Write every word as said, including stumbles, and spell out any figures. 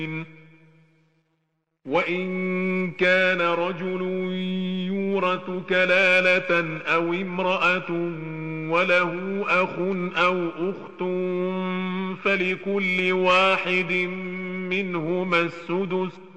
وإن كان رجل يورث كلالة أو امرأة وله أخ أو أخت فلكل واحد منهما السدس